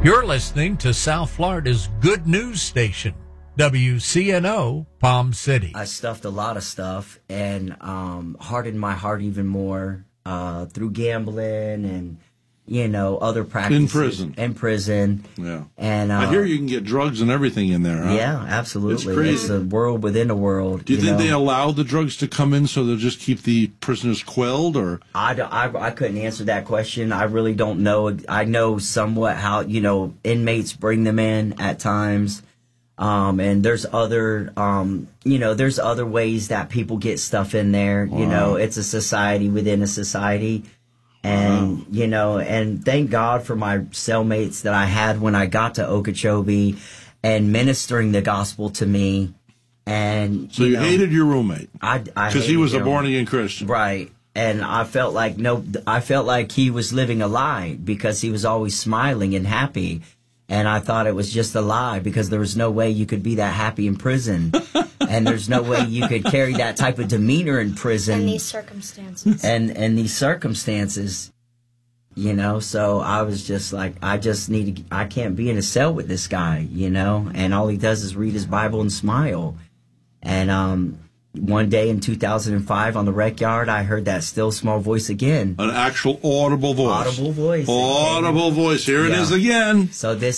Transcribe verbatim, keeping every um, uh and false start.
You're listening to South Florida's good news station, W C N O Palm City. I stuffed a lot of stuff and um, hardened my heart even more uh, through gambling and, you know, other practices. In prison. In prison. Yeah. And uh, I hear you can get drugs and everything in there, huh? Yeah, absolutely. It's crazy. It's a world within a world. Do you, you think know? they allow the drugs to come in so they'll just keep the prisoners quelled, or? I, don't- I, I couldn't answer that question. I really don't know. I know somewhat how, you know, inmates bring them in at times. Um, and there's other, um, you know, there's other ways that people get stuff in there. Wow. You know, it's a society within a society. And, wow. you know, and thank God for my cellmates that I had when I got to Okeechobee and ministering the gospel to me. And So you, you know, hated your roommate? I, I Because he was him. a born-again Christian. Right. And I felt like, no, I felt like he was living a lie because he was always smiling and happy. And I thought it was just a lie because there was no way you could be that happy in prison. And there's no way you could carry that type of demeanor in prison. In these circumstances. And, and these circumstances, you know. So I was just like, I just need to, I can't be in a cell with this guy, you know. And all he does is read his Bible and smile. And um, one day in two thousand five on the rec yard, I heard that still small voice again. An actual audible voice. Audible voice. Audible voice. Here Yeah. it is again. So this